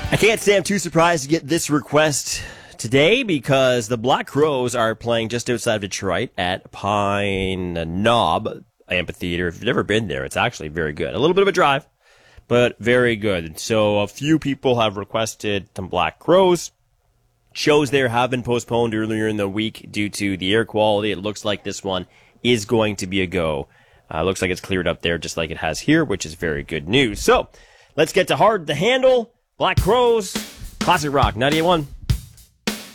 I can't say I'm too surprised to get this request today because the Black Crowes are playing just outside of Detroit at Pine Knob Amphitheater. If you've never been there, it's actually very good. A little bit of a drive, but very good. So a few people have requested some Black Crowes. Shows there have been postponed earlier in the week due to the air quality. It looks like this one is going to be a go. Looks like it's cleared up there just like it has here, which is very good news. So let's get to Hard to Handle. Black Crowes, classic rock, 98.1.